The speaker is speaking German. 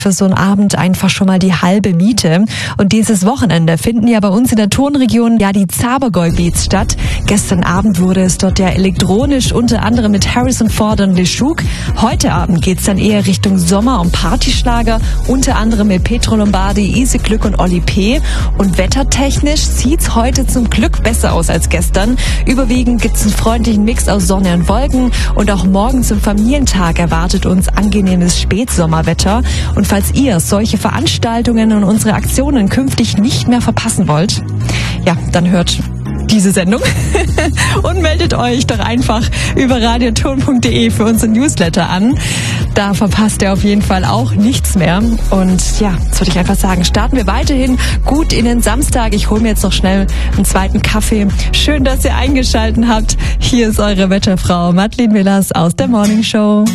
für so einen Abend einfach schon mal die halbe Miete. Und dieses Wochenende finden ja bei uns in der Tonregion ja die Zabergäu Beats statt. Gestern Abend wurde es dort ja elektronisch, unter anderem mit Harrison Ford und LeShook. Heute Abend geht's dann eher Richtung Sommer- und Partyschlager, unter anderem mit Petro Lombardi, Easy Glück und Oli P. Und wettertechnisch sieht's heute zum Glück besser aus als gestern. Überwiegend gibt's einen freundlichen Mix aus Sonne und Wolken. Und auch morgen zum Familientag erwartet uns angenehmes Spätsommerwetter. Und falls ihr solche Veranstaltungen und unsere Aktionen künftig nicht mehr verpassen wollt, ja, dann hört diese Sendung und meldet euch doch einfach über radioton.de für unseren Newsletter an. Da verpasst ihr auf jeden Fall auch nichts mehr. Und ja, jetzt würde ich einfach sagen, starten wir weiterhin gut in den Samstag. Ich hole mir jetzt noch schnell einen zweiten Kaffee. Schön, dass ihr eingeschaltet habt. Hier ist eure Wetterfrau Madeleine Willers aus der Morning Show.